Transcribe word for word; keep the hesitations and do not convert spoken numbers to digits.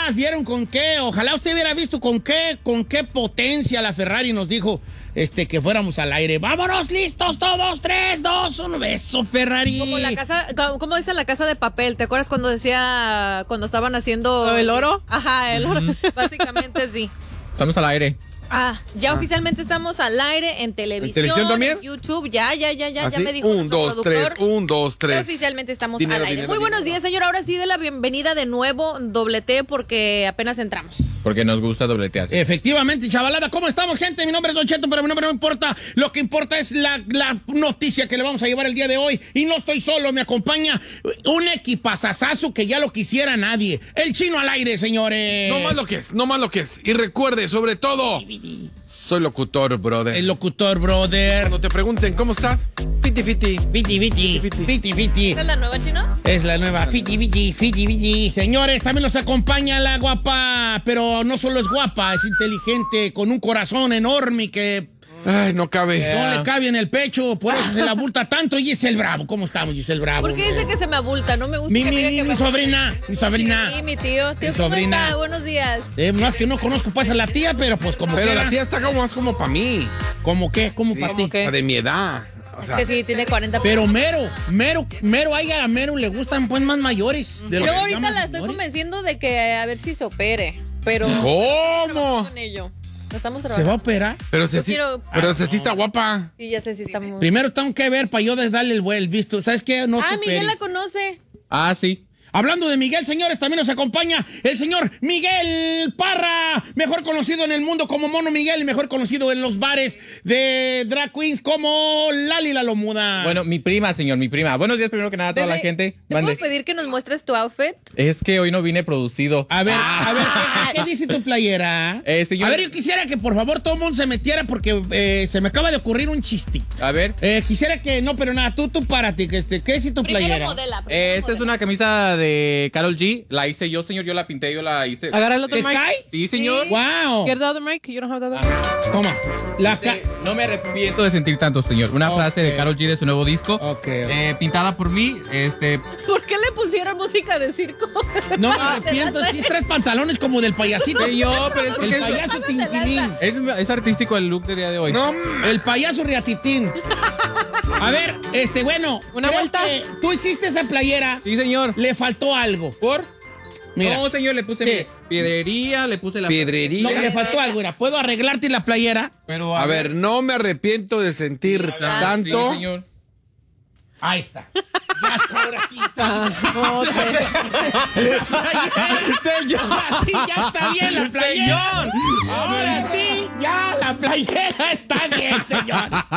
nomás, ¿vieron con qué? Ojalá usted hubiera visto con qué, con qué potencia la Ferrari nos dijo este, que fuéramos al aire. ¡Vámonos, listos todos! ¡Tres, dos, uno! ¡Beso, Ferrari! Como la casa, como dice la Casa de Papel. ¿Te acuerdas cuando decía, cuando estaban haciendo... ¿El oro? Ajá, el oro. Uh-huh. Básicamente sí. Estamos al aire. Ah, ya ah. oficialmente estamos al aire en televisión. ¿En televisión también? En YouTube, ya, ya, ya, ya, ¿Ah, ya sí? me dijo Un, dos, productor. tres, un, dos, tres. Oficialmente estamos dinero, al aire. dinero, Muy buenos dinero. días, señor. Ahora sí, de la bienvenida de nuevo, doble T, porque apenas entramos. Porque nos gusta dobletear. Efectivamente, chavalada. ¿Cómo estamos, gente? Mi nombre es Don Cheto, pero mi nombre no importa. Lo que importa es la, la noticia que le vamos a llevar el día de hoy. Y no estoy solo, me acompaña un equipazazazo que ya lo quisiera nadie. El Chino al aire, señores. No más lo que es, no más lo que es. Y recuerde, sobre todo, soy locutor, brother. El locutor, brother. Cuando te pregunten, ¿cómo estás? Fiti, fiti. Fiti, fiti, fiti, fiti. ¿Es la nueva, Chino? Es la nueva, fiti, fiti, fiti, fiti. Señores, también nos acompaña la guapa, pero no solo es guapa, es inteligente, con un corazón enorme que... Ay, no cabe. Yeah. No le cabe en el pecho, por eso se la abulta tanto. Y Giselle Bravo, ¿cómo estamos, Giselle Bravo? ¿Por qué dice que se me abulta? No me gusta mi, que mi, diga mi, que mi me sobrina, mi sobrina. Sí, mi tío. Tío, mi ¿cómo sobrina. está? Buenos días. Eh, más que no conozco pues a la tía, pero pues como Pero quiera. la tía está como más como para mí. ¿Cómo qué? ¿Cómo Sí, para ti? o sea, de mi edad. O sea, Es que sí, tiene cuarenta. Pero mero, mero, mero, ay, a mero le gustan pues más mayores. De Yo lo que ahorita digamos, la estoy señores. convenciendo de que a ver si se opere. Pero. ¿Cómo? Con ello. Lo estamos ¿Se trabajando. va a operar? Pero se Yo sí, quiero- pero se sí está guapa. Sí, ya sé si está muy. Primero tengo que ver para yo darle el, el visto. ¿Sabes qué? No ah, te Miguel operes. la conoce. Ah, sí. Hablando de Miguel, señores, también nos acompaña el señor Miguel Parra, mejor conocido en el mundo como Mono Miguel y mejor conocido en los bares de drag queens como Lali la Lomuda. Bueno, mi prima, señor, mi prima. Buenos días primero que nada a toda Bebé, la gente. ¿Te Mande. puedo pedir que nos muestres tu outfit? Es que hoy no vine producido. A ver, a ver, ¿qué, qué dice tu playera? Eh, señor- A ver, yo quisiera que por favor todo el mundo se metiera porque eh, se me acaba de ocurrir un chiste. A ver. Eh, quisiera que, no, pero nada, tú, tú párate, que este, ¿qué dice tu Primero playera? modela. primero Eh, esta es modela. una camisa de Karol G. La hice yo, señor. Yo la pinté, yo la hice. Agarra el otro ¿Te mic. cae? Sí, señor. Sí. ¡Wow! Get the other mic. You don't have the other mic. Toma. La ca- Este, no me arrepiento de sentir tanto, señor. Una Ok. frase de Karol G de su nuevo disco. Ok, ok. Eh, pintada por mí. Este. ¿Por qué le pusieron música de circo? No me arrepiento, sí, tres pantalones como del payasito. Señor, pero es El porque es, payaso Pásate de Tinquilín. lanza. es, es artístico el look de día de hoy. No, El payaso Riatitín. A ver, este, bueno. Una creo vuelta. que tú hiciste esa playera. Sí, señor. Le faltó algo. ¿Por? Mira. No, señor, le puse Sí. piedrería, le puse la... piedrería. No, le faltó algo. Mira, ¿puedo arreglarte la playera? Pero A ver, no me arrepiento de sentir Sí, tanto. señor. Ahí está. Ya está, ahora sí. No, te- Ahora sí, ya está bien la playera. Señor. Ahora sí, ya la playera está bien, señor.